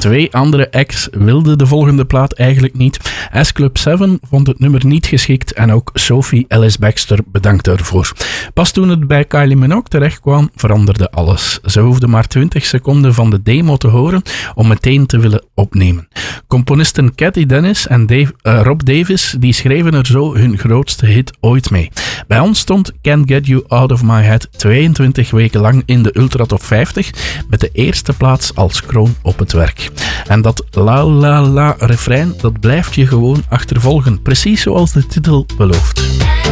2 andere acts wilden de volgende plaat eigenlijk niet. S-Club 7 vond het nummer niet geschikt en ook Sophie Ellis-Bextor bedankt daarvoor. Pas toen het bij Kylie Minogue terecht kwam, veranderde alles. Ze hoefde maar 20 seconden van de demo te horen om meteen te willen opnemen. Componisten Cathy Dennis en Rob Davis die schreven er zo hun grootste hit ooit mee. Bij ons stond Can't Get You Out of My Head 22 weken lang in de Ultra Top 50 met de eerste plaats als kroon op het werk. En dat la la la refrein, dat blijft je gewoon achtervolgen, precies zoals de titel belooft.